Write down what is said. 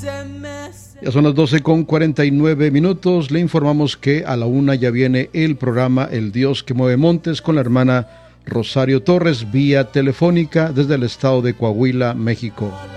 Ya son las 12:49. Le informamos que a la 1 ya viene el programa El Dios que mueve montes con la hermana Rosario Torres vía telefónica desde el estado de Coahuila, México.